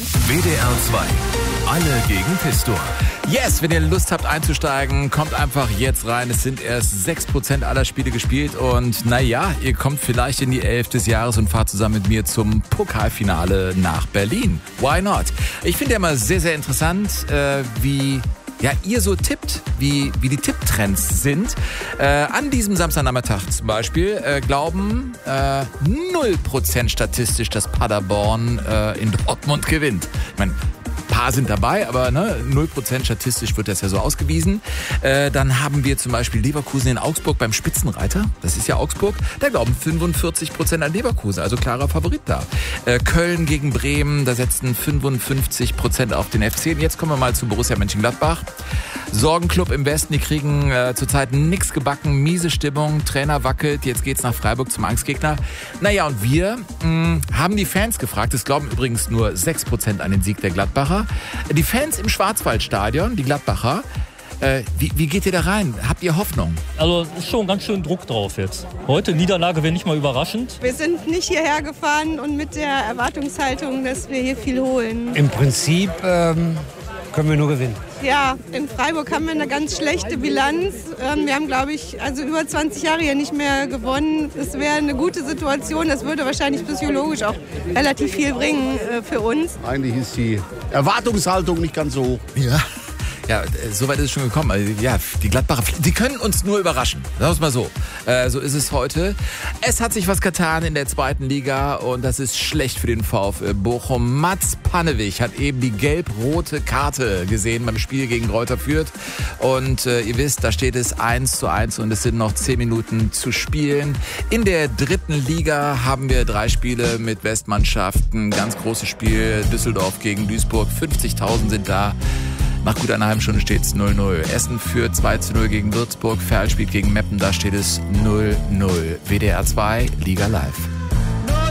WDR 2. Alle gegen Pistor. Yes, wenn ihr Lust habt einzusteigen, kommt einfach jetzt rein. Es sind erst 6% aller Spiele gespielt und naja, ihr kommt vielleicht in die 11 des Jahres und fahrt zusammen mit mir zum Pokalfinale nach Berlin. Why not? Ich finde ja immer sehr, sehr interessant, wie ihr so tippt, wie die Tipptrends sind. An diesem Samstagnachmittag zum Beispiel glauben 0% statistisch, dass Paderborn in Dortmund gewinnt. Ich meine, ein paar sind dabei, aber 0% statistisch wird das ja so ausgewiesen. Dann haben wir zum Beispiel Leverkusen in Augsburg beim Spitzenreiter. Das ist ja Augsburg. Da glauben 45% an Leverkusen, also klarer Favorit da. Köln gegen Bremen, da setzen 55% auf den FC. Und jetzt kommen wir mal zu Borussia Mönchengladbach. Sorgenclub im Westen, die kriegen zurzeit nichts gebacken, miese Stimmung, Trainer wackelt, jetzt geht's nach Freiburg zum Angstgegner. Naja, und wir haben die Fans gefragt, es glauben übrigens nur 6% an den Sieg der Gladbacher. Die Fans im Schwarzwaldstadion, die Gladbacher, wie geht ihr da rein? Habt ihr Hoffnung? Also ist schon ganz schön Druck drauf jetzt. Heute Niederlage wäre nicht mal überraschend. Wir sind nicht hierher gefahren und mit der Erwartungshaltung, dass wir hier viel holen. Im Prinzip können wir nur gewinnen. Ja, in Freiburg haben wir eine ganz schlechte Bilanz. Wir haben, glaube ich, über 20 Jahre hier nicht mehr gewonnen. Es wäre eine gute Situation. Das würde wahrscheinlich psychologisch auch relativ viel bringen für uns. Eigentlich ist die Erwartungshaltung nicht ganz so hoch. Ja, so weit ist es schon gekommen. Also, ja, die Gladbacher, die können uns nur überraschen. Sagen wir es mal so. So ist es heute. Es hat sich was getan in der zweiten Liga und das ist schlecht für den VfL Bochum. Mats Pannewig hat eben die gelb-rote Karte gesehen beim Spiel gegen Greuther Fürth. Und ihr wisst, da steht es 1:1 und es sind noch 10 Minuten zu spielen. In der dritten Liga haben wir 3 Spiele mit Westmannschaften. Ganz großes Spiel, Düsseldorf gegen Duisburg. 50.000 sind da. Nach gut einer halben Stunde steht es 0:0. Essen führt 2:0 gegen Würzburg. Verl spielt gegen Meppen, da steht es 0:0. WDR 2, Liga Live.